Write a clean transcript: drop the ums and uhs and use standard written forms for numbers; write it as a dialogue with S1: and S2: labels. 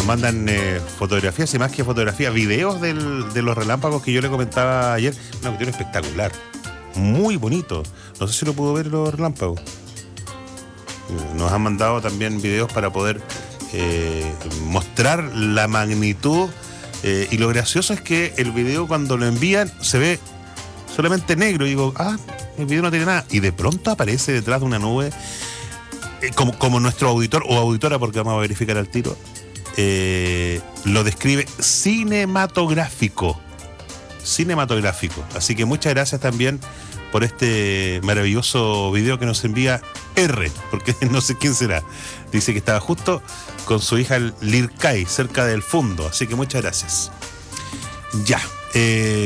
S1: mandan fotografías y más que fotografías, videos de los relámpagos que yo le comentaba ayer. Una cuestión espectacular, muy bonito. No sé si lo pudo ver los relámpagos. Nos han mandado también videos para poder mostrar la magnitud, y lo gracioso es que el video cuando lo envían se ve solamente negro y digo, el video no tiene nada, y de pronto aparece detrás de una nube, como nuestro auditor o auditora, porque vamos a verificar al tiro, lo describe cinematográfico, así que muchas gracias también por este maravilloso video que nos envía R, porque no sé quién será. Dice que estaba justo con su hija Lircay, cerca del Fundo, así que muchas gracias. Ya.